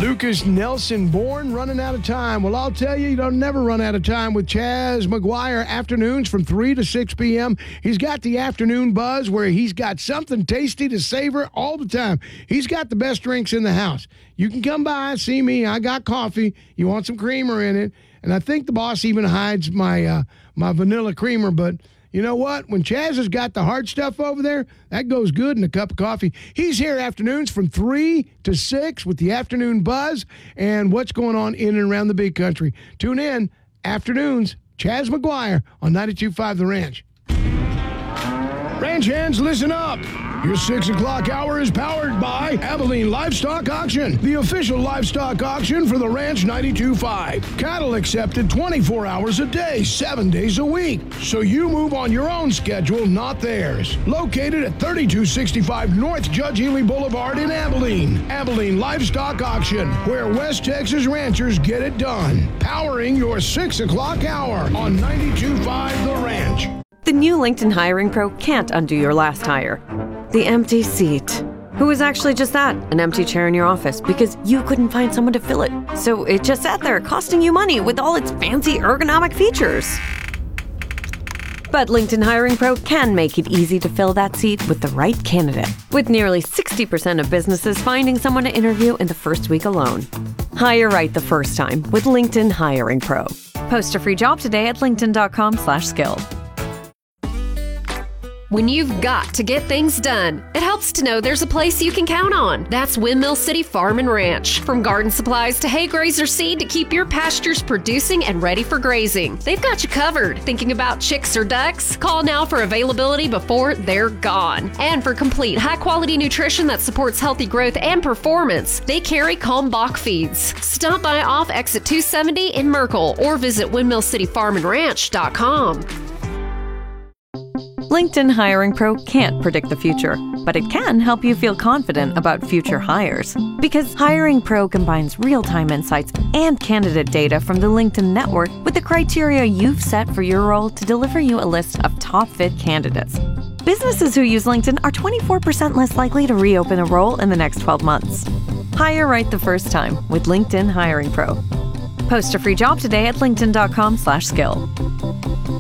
Lucas Nelson Bourne running out of time. Well, I'll tell you, you don't never run out of time with Chaz McGuire. Afternoons from 3 to 6 p.m. He's got the afternoon buzz where he's got something tasty to savor all the time. He's got the best drinks in the house. You can come by, see me. I got coffee. You want some creamer in it. And I think the boss even hides my my vanilla creamer, but you know what? When Chaz has got the hard stuff over there, that goes good in a cup of coffee. He's here afternoons from 3 to 6 with the afternoon buzz and what's going on in and around the big country. Tune in, afternoons, Chaz McGuire on 92.5 The Ranch. Ranch hands, listen up. Your 6 o'clock hour is powered by Abilene Livestock Auction, the official livestock auction for the Ranch 92.5. Cattle accepted 24 hours a day, 7 days a week. So you move on your own schedule, not theirs. Located at 3265 North Judge Ely Boulevard in Abilene. Abilene Livestock Auction, where West Texas ranchers get it done. Powering your 6 o'clock hour on 92.5 The Ranch. The new LinkedIn Hiring Pro can't undo your last hire. The empty seat. Who was actually just that? An empty chair in your office because you couldn't find someone to fill it. So it just sat there costing you money with all its fancy ergonomic features. But LinkedIn Hiring Pro can make it easy to fill that seat with the right candidate. With nearly 60% of businesses finding someone to interview in the first week alone. Hire right the first time with LinkedIn Hiring Pro. Post a free job today at linkedin.com/skill. When you've got to get things done, it helps to know there's a place you can count on. That's Windmill City Farm and Ranch. From garden supplies to hay grazer seed to keep your pastures producing and ready for grazing, they've got you covered. Thinking about chicks or ducks? Call now for availability before they're gone. And for complete high-quality nutrition that supports healthy growth and performance, they carry Kalmbach feeds. Stop by off exit 270 in Merkel or visit windmillcityfarmandranch.com. LinkedIn Hiring Pro can't predict the future, but it can help you feel confident about future hires. Because Hiring Pro combines real-time insights and candidate data from the LinkedIn network with the criteria you've set for your role to deliver you a list of top-fit candidates. Businesses who use LinkedIn are 24% less likely to reopen a role in the next 12 months. Hire right the first time with LinkedIn Hiring Pro. Post a free job today at linkedin.com/skill.